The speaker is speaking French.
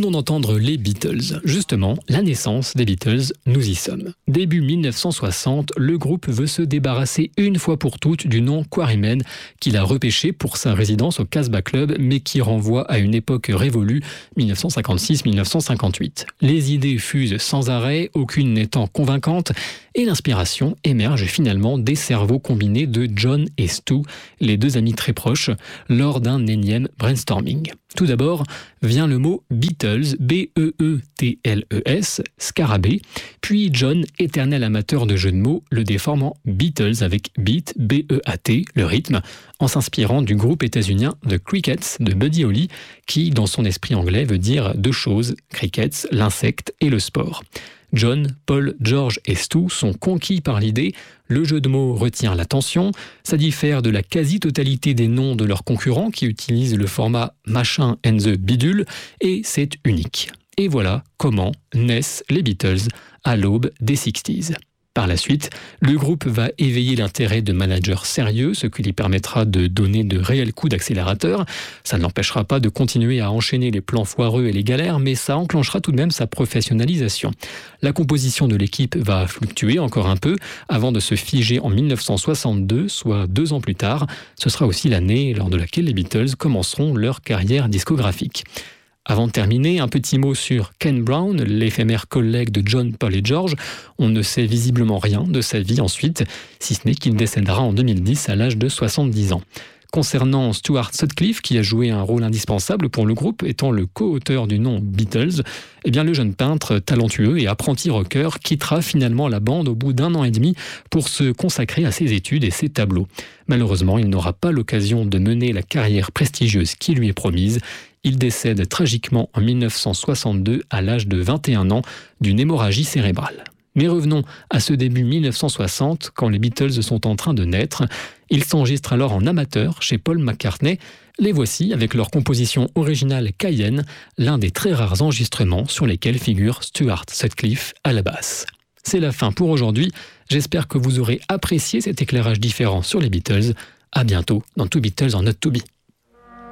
venons d'entendre les Beatles. Justement, la naissance des Beatles, nous y sommes. Début 1960, le groupe veut se débarrasser une fois pour toutes du nom Quarrymen qu'il a repêché pour sa résidence au Casbah Club, mais qui renvoie à une époque révolue, 1956-1958. Les idées fusent sans arrêt, aucune n'étant convaincante, et l'inspiration émerge finalement des cerveaux combinés de John et Stu, les deux amis très proches, lors d'un énième brainstorming. Tout d'abord vient le mot Beatles, B-E-E-T-L-E-S, scarabée, puis John, éternel amateur de jeux de mots, le déforme en Beatles avec beat, B-E-A-T, le rythme, en s'inspirant du groupe états-unien The Crickets de Buddy Holly, qui, dans son esprit anglais, veut dire deux choses, crickets, l'insecte et le sport. John, Paul, George et Stu sont conquis par l'idée, le jeu de mots retient l'attention, ça diffère de la quasi-totalité des noms de leurs concurrents qui utilisent le format machin and the bidule, et c'est unique. Et voilà comment naissent les Beatles à l'aube des 60s. Par la suite, le groupe va éveiller l'intérêt de managers sérieux, ce qui lui permettra de donner de réels coups d'accélérateur. Ça ne l'empêchera pas de continuer à enchaîner les plans foireux et les galères, mais ça enclenchera tout de même sa professionnalisation. La composition de l'équipe va fluctuer encore un peu avant de se figer en 1962, soit 2 ans plus tard. Ce sera aussi l'année lors de laquelle les Beatles commenceront leur carrière discographique. Avant de terminer, un petit mot sur Ken Brown, l'éphémère collègue de John, Paul et George. On ne sait visiblement rien de sa vie ensuite, si ce n'est qu'il décédera en 2010 à l'âge de 70 ans. Concernant Stuart Sutcliffe, qui a joué un rôle indispensable pour le groupe, étant le co-auteur du nom Beatles, eh bien le jeune peintre talentueux et apprenti rocker quittera finalement la bande au bout d'1 an et demi pour se consacrer à ses études et ses tableaux. Malheureusement, il n'aura pas l'occasion de mener la carrière prestigieuse qui lui est promise. Il décède tragiquement en 1962 à l'âge de 21 ans d'une hémorragie cérébrale. Mais revenons à ce début 1960, quand les Beatles sont en train de naître. Ils s'enregistrent alors en amateur chez Paul McCartney. Les voici avec leur composition originale Cayenne, l'un des très rares enregistrements sur lesquels figure Stuart Sutcliffe à la basse. C'est la fin pour aujourd'hui. J'espère que vous aurez apprécié cet éclairage différent sur les Beatles. À bientôt dans Two Beatles en Not To Be.